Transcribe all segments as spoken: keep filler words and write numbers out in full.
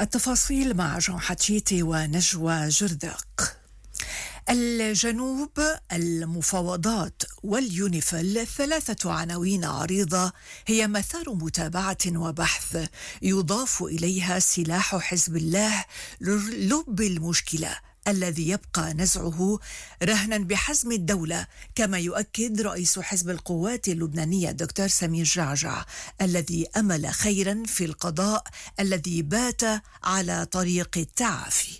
التفاصيل مع جون حتشيتي ونجوى جردق. الجنوب، المفاوضات واليونيفيل، ثلاثة عناوين عريضة هي مثار متابعة وبحث يضاف إليها سلاح حزب الله لب المشكلة الذي يبقى نزعه رهنا بحزم الدولة، كما يؤكد رئيس حزب القوات اللبنانية دكتور سمير جعجع الذي أمل خيرا في القضاء الذي بات على طريق التعافي.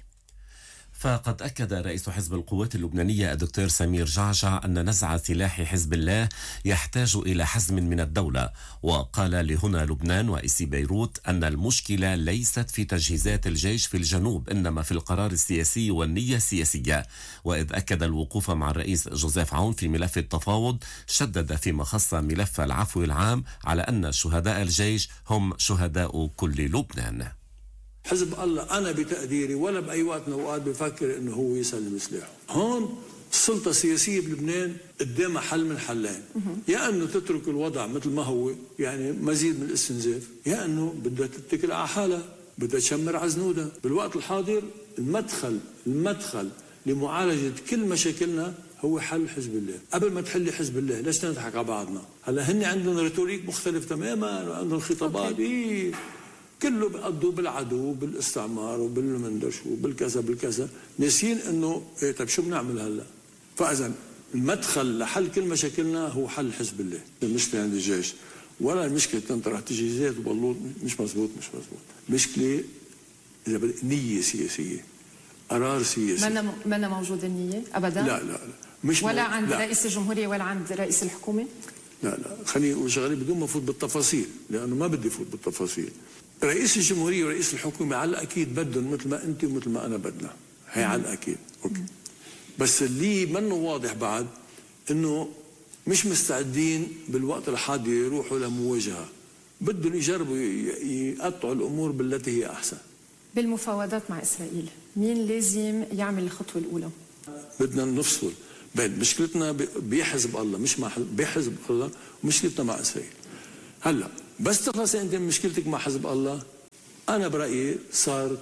فقد أكد رئيس حزب القوات اللبنانية الدكتور سمير جعجع أن نزع سلاح حزب الله يحتاج إلى حزم من الدولة، وقال لهنا لبنان وإي سي بيروت أن المشكلة ليست في تجهيزات الجيش في الجنوب، إنما في القرار السياسي والنية السياسية. وإذ أكد الوقوف مع الرئيس جوزيف عون في ملف التفاوض، شدد فيما خص ملف العفو العام على أن شهداء الجيش هم شهداء كل لبنان. حزب الله أنا بتقديري ولا بأي وقت من الأوقات بفكر إنه هو يسلم سلاحه. هون السلطة السياسية بلبنان قدامها حل من حلين، يا أنه تترك الوضع مثل ما هو، يعني مزيد من الاستنزاف، يا أنه بدها تتكل على حالها، بدها تشمر عزنودها. بالوقت الحاضر المدخل المدخل لمعالجة كل مشاكلنا هو حل حزب الله. قبل ما تحلي حزب الله ليش نضحك على بعضنا؟ هلا هن عندهم ريتوريك مختلف تماما وعندهم خطابات إيه كله بيقضوا بالعدو بالاستعمار وبالمندش وبالكذا بالكذا، ناسين انه إيه طيب شو بنعمل هلا؟ فاذا المدخل لحل كل مشاكلنا هو حل حزب الله. المشكله عند الجيش ولا المشكله تنطرح تجهيزات وبلوط، مش مزبوط مش مزبوط. مشكله اذا بدك نيه سياسيه، قرار سياسي. ما ما موجود النيه ابدا؟ لا لا لا مش ولا مو... عند لا. رئيس الجمهوريه ولا عند رئيس الحكومه؟ لا لا خليني اقول شغله بدون ما افوت بالتفاصيل، لانه ما بدي افوت بالتفاصيل. رئيس الجمهورية ورئيس الحكومة على الأكيد بدهم مثل ما أنت ومثل ما أنا بدنا، هي على الأكيد أوكي. بس اللي منه واضح بعد إنه مش مستعدين بالوقت الحاضر يروحوا لمواجهة، بدهم يجربوا يقطعوا الأمور بالتي هي أحسن. بالمفاوضات مع إسرائيل مين لازم يعمل الخطوة الأولى؟ بدنا نفصل بين مشكلتنا بحزب الله مش مع بحزب الله ومشكلتنا مع إسرائيل. هلا بس تخلص انت من مشكلتك مع حزب الله، انا برايي صار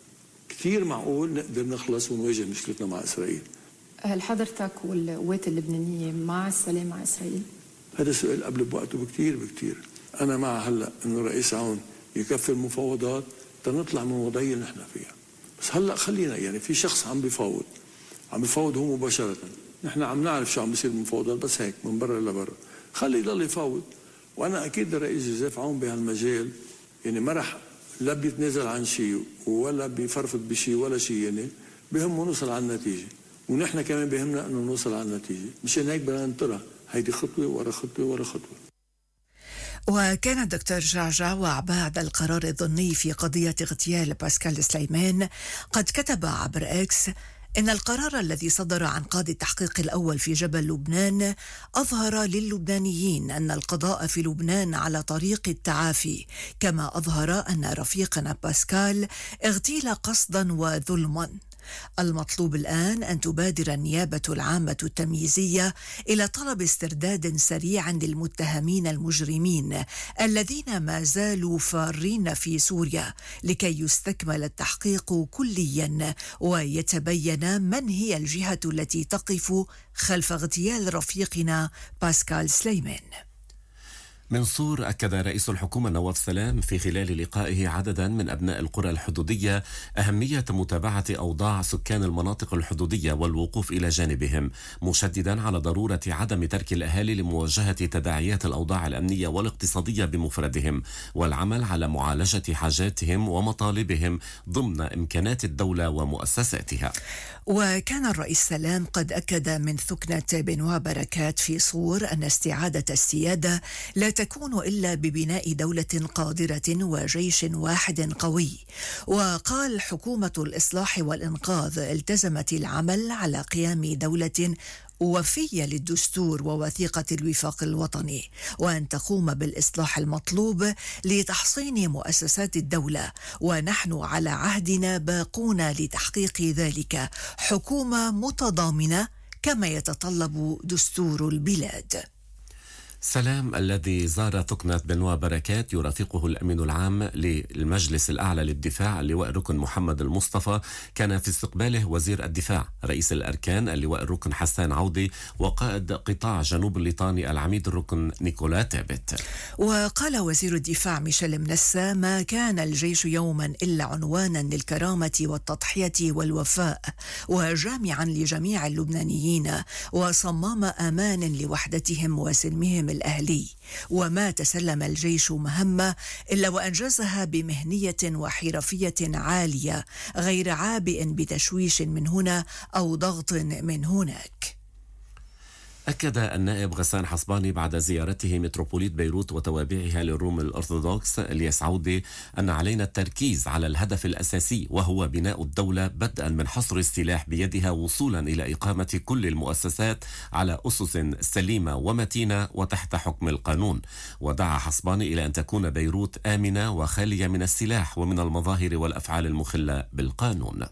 كثير معقول نقدر نخلص ونواجه مشكلتنا مع اسرائيل. هل حضرتك والقوات اللبنانيه مع السلام مع اسرائيل؟ هذا سؤال قبل بوقته بكثير بكثير. انا مع هلا انه الرئيس عون يكفي المفاوضات تنطلع من الوضعيه اللي نحن فيها. بس هلا خلينا يعني في شخص عم بيفاوض عم بيفاوض هو مباشره، نحن عم نعرف شو عم بيصير بالمفاوضات بس هيك من برا لبرا، خليه يضل يفاوض. وانا اكيد الرئيس جوزيف عون بهالمجال يعني ما راح لا بيتنازل عن شيء ولا بيفرفض بشيء ولا شيء، يعني بهمه نوصل على النتيجه، ونحن كمان بهمنا انه نوصل على النتيجه، مشان هيك بدنا ننطرها هيدي خطوه ورا خطوه ورا خطوه. وكان الدكتور جعجع وبعد القرار الضمني في قضيه اغتيال باسكال سليمان قد كتب عبر اكس إن القرار الذي صدر عن قاضي التحقيق الأول في جبل لبنان أظهر للبنانيين أن القضاء في لبنان على طريق التعافي، كما أظهر أن رفيقنا باسكال اغتيل قصدا وظلما. المطلوب الآن أن تبادر النيابة العامة التمييزية إلى طلب استرداد سريع للمتهمين المجرمين الذين ما زالوا فارين في سوريا لكي يستكمل التحقيق كليا ويتبين من هي الجهة التي تقف خلف اغتيال رفيقنا باسكال سليمان. من صور أكد رئيس الحكومة نواف سلام في خلال لقائه عددا من أبناء القرى الحدودية أهمية متابعة أوضاع سكان المناطق الحدودية والوقوف إلى جانبهم، مشددا على ضرورة عدم ترك الأهالي لمواجهة تداعيات الأوضاع الأمنية والاقتصادية بمفردهم، والعمل على معالجة حاجاتهم ومطالبهم ضمن إمكانات الدولة ومؤسساتها. وكان الرئيس سلام قد أكد من ثكنة بنوا بركات في صور أن استعادة السيادة لا تكون إلا ببناء دولة قادرة وجيش واحد قوي. وقال حكومة الإصلاح والإنقاذ التزمت العمل على قيام دولة وفية للدستور ووثيقة الوفاق الوطني، وأن تقوم بالإصلاح المطلوب لتحصين مؤسسات الدولة، ونحن على عهدنا باقون لتحقيق ذلك، حكومة متضامنة كما يتطلب دستور البلاد. سلام الذي زار ثكنة بنوا بركات يرافقه الأمين العام للمجلس الأعلى للدفاع اللواء الركن محمد المصطفى، كان في استقباله وزير الدفاع رئيس الأركان اللواء الركن حسان عودي وقائد قطاع جنوب الليطاني العميد الركن نيكولا تابت. وقال وزير الدفاع ميشيل منسى: ما كان الجيش يوما إلا عنوانا للكرامة والتضحية والوفاء، وجامعا لجميع اللبنانيين، وصمام أمان لوحدتهم وسلمهم الأهلي. وما تسلم الجيش مهمة إلا وأنجزها بمهنية وحرفية عالية، غير عابئ بتشويش من هنا أو ضغط من هناك. أكد النائب غسان حصباني بعد زيارته متروبوليت بيروت وتوابعها للروم الأرثوذكس الياس عودي أن علينا التركيز على الهدف الأساسي، وهو بناء الدولة بدءا من حصر السلاح بيدها وصولا إلى إقامة كل المؤسسات على أسس سليمة ومتينة وتحت حكم القانون. ودعا حصباني إلى أن تكون بيروت آمنة وخالية من السلاح ومن المظاهر والأفعال المخلة بالقانون.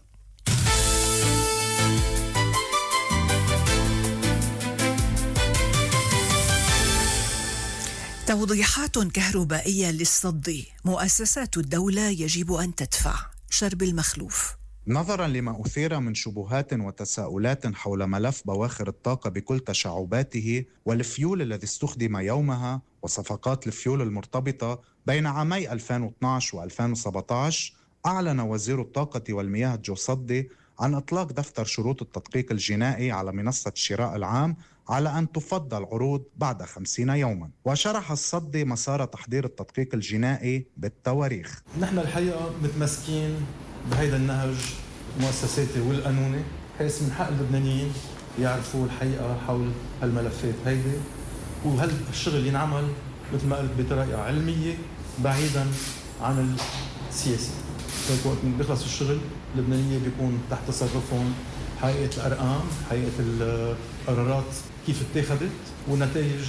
توضيحات كهربائية للصد: مؤسسات الدولة يجب أن تدفع. شرب المخلوف. نظرا لما أثير من شبهات وتساؤلات حول ملف بواخر الطاقة بكل تشعباته والفيول الذي استخدم يومها وصفقات الفيول المرتبطة بين عامي ألفين واثني عشر وألفين وسبعة عشر، أعلن وزير الطاقة والمياه جو صدي عن إطلاق دفتر شروط التدقيق الجنائي على منصة الشراء العام على أن تفضل العروض بعد خمسين يوما. وشرح الصدي مسار تحضير التدقيق الجنائي بالتواريخ. نحن الحقيقة متمسكين بهيدا النهج المؤسساتي والقانوني، حيث من حق اللبنانيين يعرفوا الحقيقة حول هالملفات هيدي، وهالشغل ينعمل مثل ما قلت بطريقة علمية بعيدا عن السياسة. وقت من بيخلص الشغل اللبنانية بيكون تحت تصرفهم حقيقة الأرقام، حقيقة القرارات كيف اتخذت ونتائج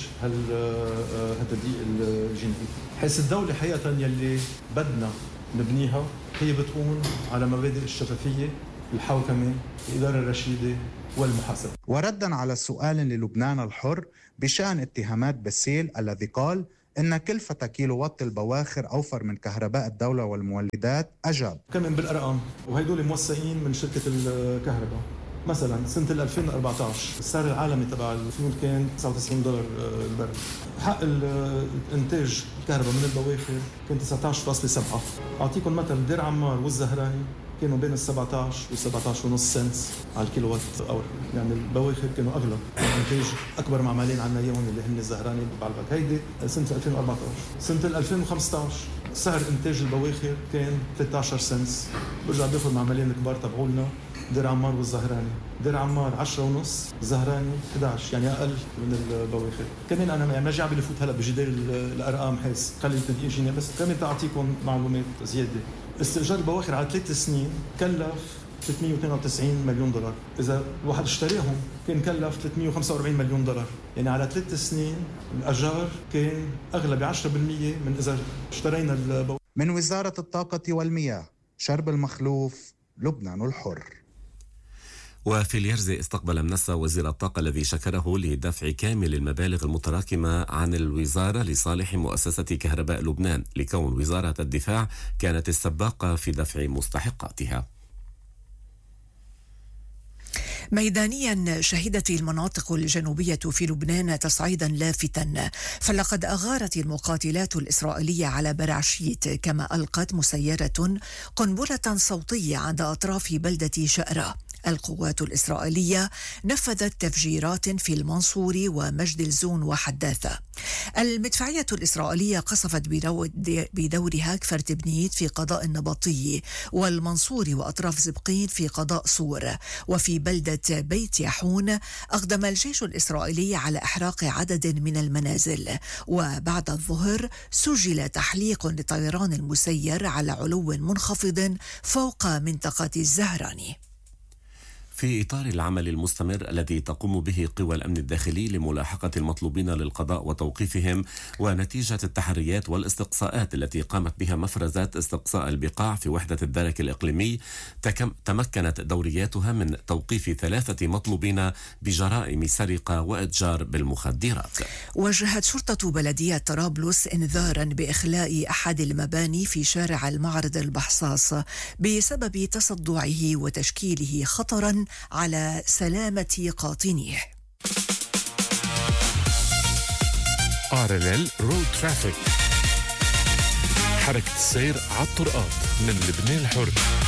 هالتدقيق الجنائي. حيث الدولة حقيقة يلي بدنا نبنيها هي بتكون على مبادئ الشفافية، الحوكمة، الإدارة الرشيدة والمحاسبة. وردا على سؤال للبنان الحر بشأن اتهامات باسيل الذي قال إن كلفة كيلو وات البواخر أوفر من كهرباء الدولة والمولدات، أجاب: كمان بالأرقام، وهيدول موثقين من شركة الكهرباء. مثلا سنة ألفين وأربعة عشر السعر العالمي تبع الفيول كان تسعة وتسعين دولار البرميل. حق الانتاج الكهرباء من البواخر كان تسعة عشر فاصلة سبعة. أعطيكم مثل: دير عمار والزهراني كانوا بين السبعة عشر والسبعة عشر ونص سنت على الكيلو وات اور. يعني البواخر كانوا أغلى، الانتاج أكبر معملين عنا إياهم اللي هن الزهراني بعلبك. هيدي سنة ألفين وأربعة عشر. سنة ألفين وخمسة عشر سعر إنتاج البواخر كان ثلاثة عشر سنت. برجع باخذ معملين الكبار تبعولنا، دير عمار والزهراني. دير عمار عشرة ونص، زهراني أحد عشر، يعني أقل من البواخر. كمان أنا ما جاي بفوت هلا بجدال الأرقام حيث خلي التدقيق جيني، بس كمان تعطيكم معلومات زيادة. استئجار البواخر على ثلاث سنين كلف ثلاثمية واثنين وتسعين مليون دولار. إذا الواحد اشتريهم كان كلف ثلاثمية وخمسة وأربعين مليون دولار. يعني على ثلاث سنين الأجار كان أغلى ب عشرة بالمية من إذا اشترينا البواخر. من وزارة الطاقة والمياه، شرب المخلوف، لبنان الحر. وفي اليرزي استقبل منسى وزير الطاقة الذي شكره لدفع كامل المبالغ المتراكمة عن الوزارة لصالح مؤسسة كهرباء لبنان، لكون وزارة الدفاع كانت السباقة في دفع مستحقاتها. ميدانيا شهدت المناطق الجنوبية في لبنان تصعيدا لافتا، فلقد أغارت المقاتلات الإسرائيلية على برعشيت، كما ألقت مسيرة قنبلة صوتية عند أطراف بلدة شأرة. القوات الإسرائيلية نفذت تفجيرات في المنصور ومجد الزون وحداثة. المدفعية الإسرائيلية قصفت بدورها كفر تبنيت في قضاء النبطي، والمنصور وأطراف زبقين في قضاء صور. وفي بلدة بيت يحون أقدم الجيش الإسرائيلي على إحراق عدد من المنازل. وبعد الظهر سجل تحليق لطيران المسير على علو منخفض فوق منطقة الزهراني. في إطار العمل المستمر الذي تقوم به قوى الأمن الداخلي لملاحقة المطلوبين للقضاء وتوقيفهم، ونتيجة التحريات والاستقصاءات التي قامت بها مفرزات استقصاء البقاع في وحدة الدرك الإقليمي، تمكنت دورياتها من توقيف ثلاثة مطلوبين بجرائم سرقة وإتجار بالمخدرات. وجهت شرطة بلدية طرابلس إنذارا بإخلاء أحد المباني في شارع المعرض البحصاص بسبب تصدعه وتشكيله خطرا على سلامة قاطنيه. بارلل رود ترافيك، حركة السير على الطرقات من لبنان الحر.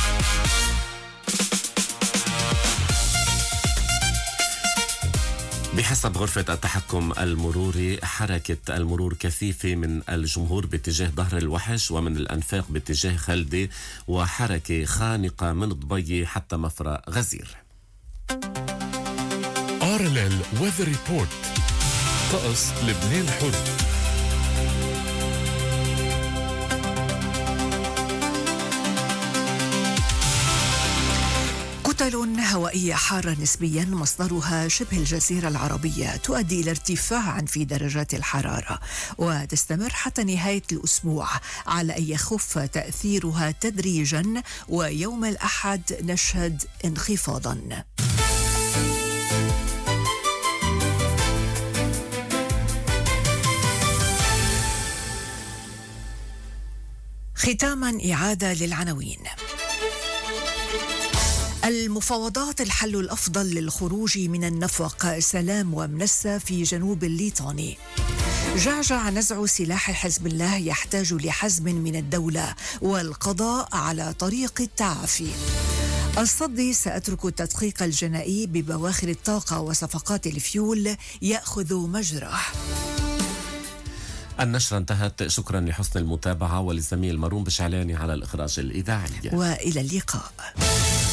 بحسب غرفة التحكم المروري، حركة المرور كثيفة من الجمهور باتجاه ظهر الوحش ومن الأنفاق باتجاه خلدي، وحركة خانقة من ضبي حتى مفرق غزير. بارلل ويذر ريبورت، طقس لبنان الحر. كتل هوائية حارة نسبيا مصدرها شبه الجزيرة العربية تؤدي إلى ارتفاع في درجات الحرارة، وتستمر حتى نهاية الأسبوع، على أن يخف تأثيرها تدريجا، ويوم الأحد نشهد انخفاضا. ختاما إعادة للعناوين. المفاوضات الحل الأفضل للخروج من النفق، سلام ومنسة في جنوب الليطاني. جعجع نزع سلاح حزب الله يحتاج لحزم من الدولة والقضاء على طريق التعافي. الصدي سأترك التدقيق الجنائي ببواخر الطاقة وصفقات الفيول يأخذ مجراه. النشرة انتهت. شكرا لحسن المتابعة وللزميل مروم بشعلاني على الإخراج الإذاعي. وإلى اللقاء.